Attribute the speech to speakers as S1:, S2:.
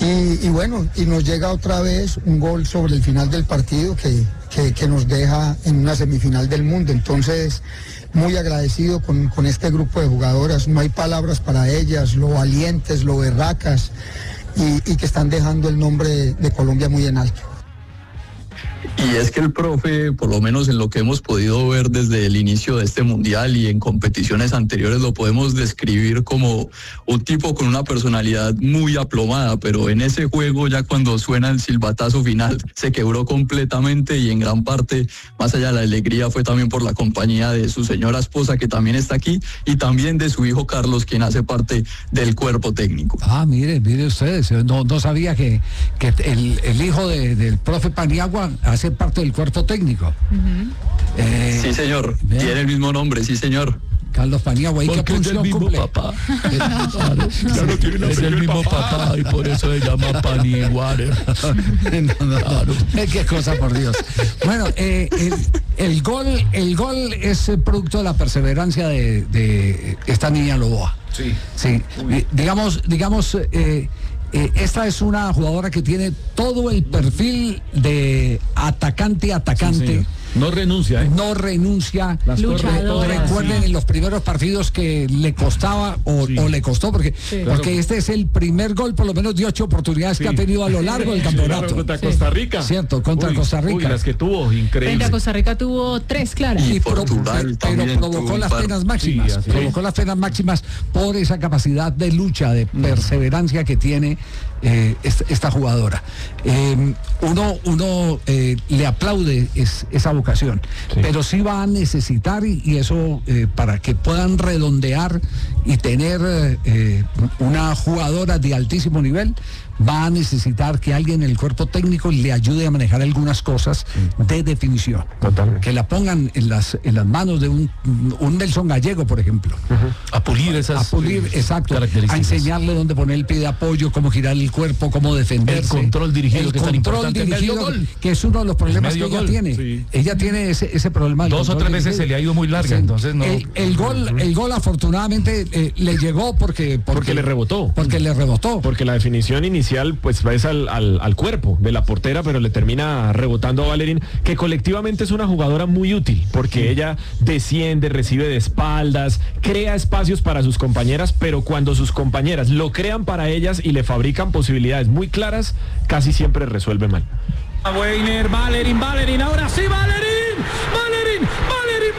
S1: Y bueno, y nos llega otra vez un gol sobre el final del partido que nos deja en una semifinal del mundo. Entonces, muy agradecido con este grupo de jugadoras. No hay palabras para ellas, lo valientes, lo berracas y que están dejando el nombre de Colombia muy en alto.
S2: Y es que el profe, por lo menos en lo que hemos podido ver desde el inicio de este mundial y en competiciones anteriores, lo podemos describir como un tipo con una personalidad muy aplomada, pero en ese juego, ya cuando suena el silbatazo final, se quebró completamente y en gran parte, más allá de la alegría, fue también por la compañía de su señora esposa, que también está aquí, y también de su hijo Carlos, quien hace parte del cuerpo técnico.
S3: Mire ustedes, no sabía que el hijo del profe Paniagua hace parte del cuerpo técnico.
S2: Sí, señor. Tiene el mismo nombre, sí, señor.
S3: Carlos Paniagua. ¿Y qué función
S4: mismo
S3: cumple?
S4: Papá. Es el mismo papá y por eso se llama Paniaguare.
S3: Claro. Qué cosa, por Dios. Bueno, el gol es producto de la perseverancia de esta niña Loboa. Sí. Digamos, esta es una jugadora que tiene todo el perfil de atacante.
S4: Sí, no renuncia,
S3: No renuncia.
S5: Luchadora.
S3: Recuerden en los primeros partidos que le costaba o le costó, porque este es el primer gol, por lo menos de 8 oportunidades que ha tenido a lo largo del campeonato.
S4: Contra Costa Rica.
S3: Cierto, contra Costa Rica.
S4: Las que tuvo, increíble.
S5: Frente a Costa Rica tuvo 3 claras.
S2: Y Portugal
S3: pero provocó las penas máximas.
S4: Sí,
S3: provocó las penas máximas por esa capacidad de lucha, de perseverancia que tiene esta jugadora. Uno le aplaude esa vocación, pero sí va a necesitar, y eso para que puedan redondear y tener una jugadora de altísimo nivel, va a necesitar que alguien en el cuerpo técnico le ayude a manejar algunas cosas de definición.
S6: Totalmente.
S3: Que la pongan en las manos de un Nelson Gallego, por ejemplo.
S4: A pulir esas
S3: exacto.
S4: características.
S3: A enseñarle dónde poner el pie de apoyo, cómo girar el cuerpo, cómo defenderse.
S4: El control dirigido, que es tan importante.
S3: Dirigido,
S4: Medio gol.
S3: que es uno de los problemas que ella
S4: gol.
S3: tiene.
S4: Sí.
S3: Ella tiene ese problema.
S4: 2 o 3 veces se le ha ido muy larga, entonces no.
S3: El gol afortunadamente le llegó porque
S6: le rebotó.
S3: Porque le rebotó.
S6: Porque la definición inicial pues es al cuerpo de la portera, pero le termina rebotando a Valerín, que colectivamente es una jugadora muy útil, porque ella desciende, recibe de espaldas, crea espacios para sus compañeras, pero cuando sus compañeras lo crean para ellas y le fabrican posibilidades muy claras, casi siempre resuelve mal.
S7: Weiner, Valerín, ahora sí, Valerín.